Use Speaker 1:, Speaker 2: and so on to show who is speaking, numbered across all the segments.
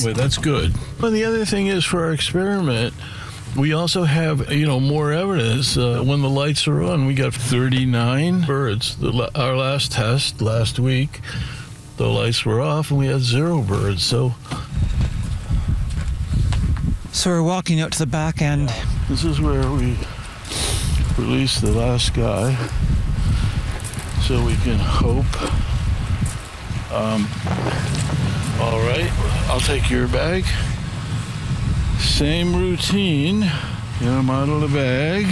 Speaker 1: Anyway, that's good. But the other thing is, for our experiment, we also have, more evidence. When the lights are on, we got 39 birds. Our last test last week, the lights were off and we had 0 birds. So
Speaker 2: we're walking out to the back end.
Speaker 1: Yeah, this is where we release the last guy, so we can hope. All right, I'll take your bag. Same routine. Get him out of the bag.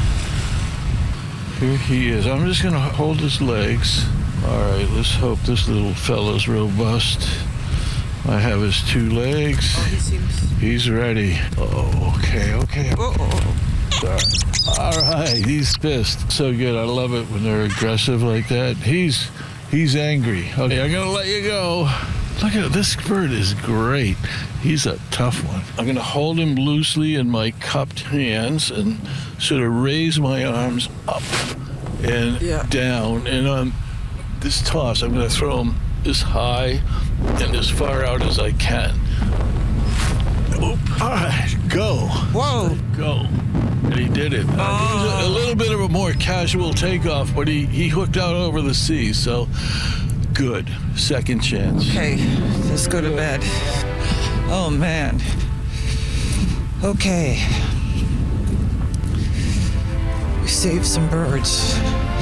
Speaker 1: Here he is. I'm just going to hold his legs. All right, let's hope this little fella's robust. I have his 2 legs. He's ready. Oh, okay. Sorry. All right, he's pissed. So good. I love it when they're aggressive like that. He's angry. Okay, I'm going to let you go. Look at it. This bird is great. He's a tough one. I'm going to hold him loosely in my cupped hands and sort of raise my arms up and down. And on this toss, I'm going to throw him as high and as far out as I can. All right, go.
Speaker 2: Whoa.
Speaker 1: Go. And he did it. It was a little bit of a more casual takeoff, but he hooked out over the sea, so good. Second chance.
Speaker 2: Okay, let's go to bed. Oh, man. Okay. We saved some birds.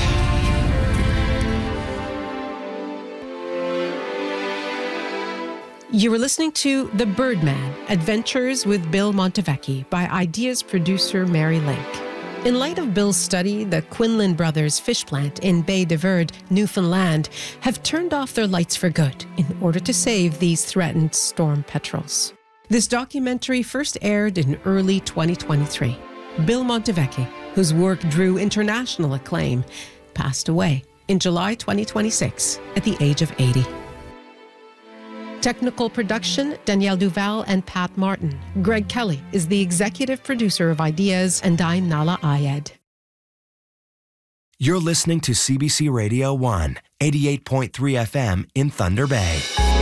Speaker 3: You were listening to The Birdman, Adventures with Bill Montevecchi by Ideas producer Mary Lake. In light of Bill's study, the Quinlan Brothers fish plant in Bay de Verde, Newfoundland, have turned off their lights for good in order to save these threatened storm petrels. This documentary first aired in early 2023. Bill Montevecchi, whose work drew international acclaim, passed away in July 2026 at the age of 80. Technical production, Danielle Duval and Pat Martin. Greg Kelly is the executive producer of Ideas, and I'm Nala Ayed.
Speaker 4: You're listening to CBC Radio 1, 88.3 FM in Thunder Bay.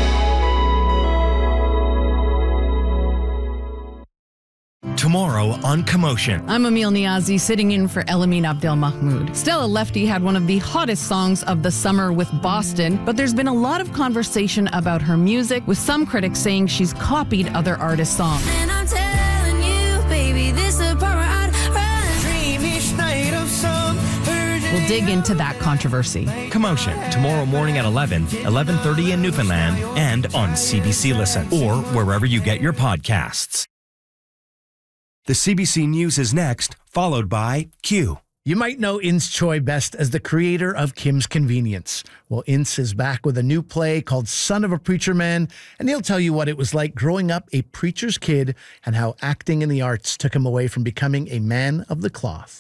Speaker 4: Tomorrow on Commotion.
Speaker 5: I'm Emil Niazi, sitting in for Elamine Abdel Mahmoud. Stella Lefty had one of the hottest songs of the summer with Boston, but there's been a lot of conversation about her music, with some critics saying she's copied other artists' songs.
Speaker 6: And I'm telling you, baby, this is the part where I'd run. Dream each night of some virgin.
Speaker 5: We'll dig into that controversy.
Speaker 4: Commotion, tomorrow morning at 11:30 in Newfoundland, and on CBC Listen, or wherever you get your podcasts. The CBC News is next, followed by Q.
Speaker 7: You might know Ince Choi best as the creator of Kim's Convenience. Well, Ince is back with a new play called Son of a Preacher Man, and he'll tell you what it was like growing up a preacher's kid and how acting in the arts took him away from becoming a man of the cloth.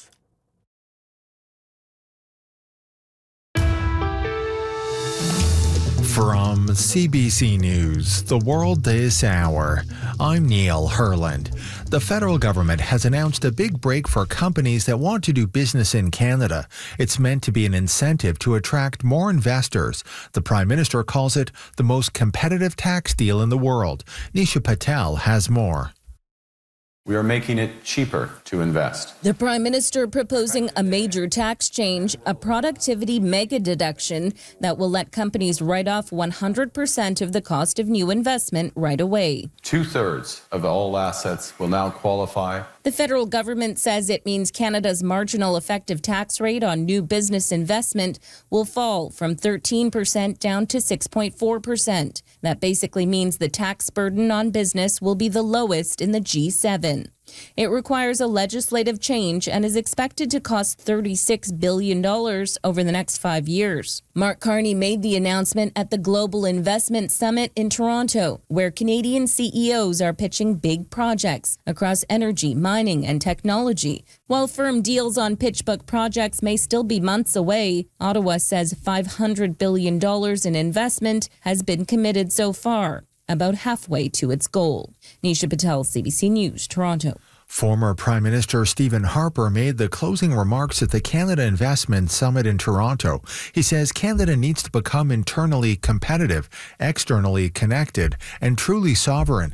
Speaker 8: From CBC News, the World This Hour, I'm Neil Herland. The federal government has announced a big break for companies that want to do business in Canada. It's meant to be an incentive to attract more investors. The Prime Minister calls it the most competitive tax deal in the world. Nisha Patel has more.
Speaker 9: We are making it cheaper to invest.
Speaker 10: The Prime Minister proposing a major tax change, a productivity mega deduction that will let companies write off 100% of the cost of new investment right away.
Speaker 9: 2/3 of all assets will now qualify.
Speaker 10: The federal government says it means Canada's marginal effective tax rate on new business investment will fall from 13% down to 6.4%. That basically means the tax burden on business will be the lowest in the G7. It requires a legislative change and is expected to cost $36 billion over the next 5 years. Mark Carney made the announcement at the Global Investment Summit in Toronto, where Canadian CEOs are pitching big projects across energy, mining, and technology. While firm deals on PitchBook projects may still be months away, Ottawa says $500 billion in investment has been committed so far, about halfway to its goal. Nisha Patel, CBC News, Toronto.
Speaker 8: Former Prime Minister Stephen Harper made the closing remarks at the Canada Investment Summit in Toronto. He says Canada needs to become internally competitive, externally connected, and truly sovereign.